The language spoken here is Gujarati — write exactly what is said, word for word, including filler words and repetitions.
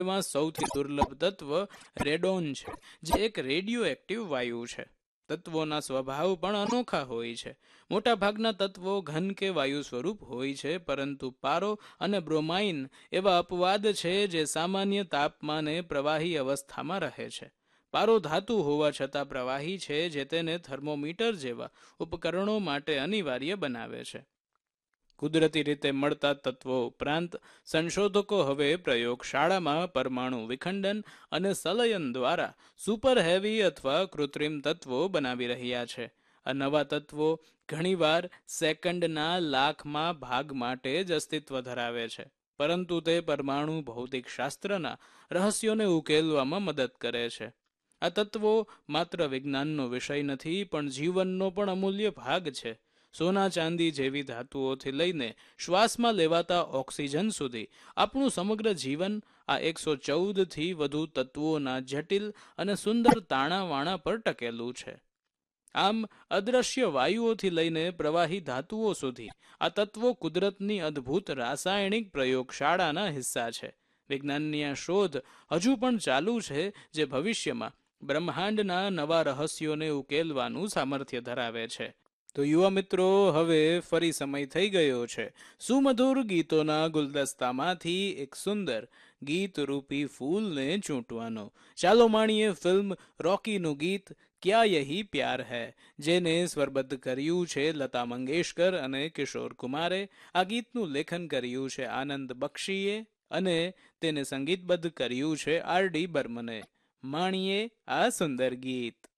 માં સૌથી દુર્લભ તત્વ રેડોન છે, જે એક રેડિયો એક્ટિવ વાયુ છે. તત્વોના સ્વભાવ પણ અનોખા હોય છે. મોટા ભાગના તત્વો ઘન કે વાયુ સ્વરૂપ હોય છે, પરંતુ પારો અને બ્રોમાઇન એવા અપવાદ છે જે સામાન્ય તાપમાને પ્રવાહી અવસ્થામાં રહે છે. પારો ધાતુ હોવા છતાં પ્રવાહી છે, જે તેને થર્મોમીટર જેવા ઉપકરણો માટે અનિવાર્ય બનાવે છે. કુદરતી રીતે મળતા તત્વો ઉપરાંત સંશોધકો હવે પ્રયોગશાળામાં પરમાણુ વિખંડન અને સંલયન દ્વારા સુપર હેવી અથવા કૃત્રિમ તત્વો બનાવી રહ્યા છે. આ નવા તત્વો ઘણીવાર સેકન્ડના લાખમાં ભાગ માટે જ અસ્તિત્વ ધરાવે છે, પરંતુ તે પરમાણુ ભૌતિકશાસ્ત્રના રહસ્યોને ઉકેલવામાં મદદ કરે છે. આ તત્વો માત્ર વિજ્ઞાનનો વિષય નથી, પણ જીવનનો પણ અમૂલ્ય ભાગ છે. સોના ચાંદી જેવી ધાતુઓથી લઈને શ્વાસમાં લેવાતા ઓક્સિજન સુધી આપણું સમગ્ર જીવન આ એકસો ચૌદથી વધુ તત્વોના જટિલ અને સુંદર તાણાવાણા પર ટકેલું છે. આમ અદ્રશ્ય વાયુઓથી લઈને પ્રવાહી ધાતુઓ સુધી આ તત્વો કુદરતની અદ્ભુત રાસાયણિક પ્રયોગશાળાના હિસ્સા છે. વિજ્ઞાનની આ શોધ હજુ પણ ચાલુ છે, જે ભવિષ્યમાં બ્રહ્માંડના નવા રહસ્યોને ઉકેલવાનું સામર્થ્ય ધરાવે છે. તો યુવા મિત્રો, હવે ફરી સમય થઈ ગયો છે સુમધુર ગીતોના ગુલદસ્તામાંથી એક સુંદર ગીતરૂપી ફૂલને ચૂંટવાનો. ચાલો માણીએ ફિલ્મ રોકીનું ગીત ક્યા યહી પ્યાર હૈ, જેને સ્વરબદ્ધ કર્યું છે લતા મંગેશકર અને કિશોર કુમારે. આ ગીતનું લેખન કર્યું છે આનંદ બક્ષીએ અને તેને સંગીતબદ્ધ કર્યું છે આર ડી બર્મને. માણીએ આ સુંદર ગીત.